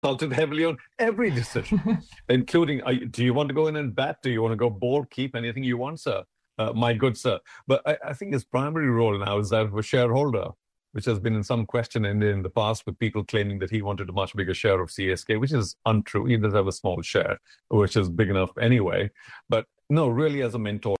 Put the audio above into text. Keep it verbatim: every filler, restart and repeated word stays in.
consulted heavily on every decision, including uh, do you want to go in and bat? Do you want to go bold? Keep anything you want, sir. Uh, my good sir. But I, I think his primary role now is that of a shareholder, which has been in some question in, in the past with people claiming that he wanted a much bigger share of C S K, which is untrue. He does have a small share, which is big enough anyway. But no, really as a mentor.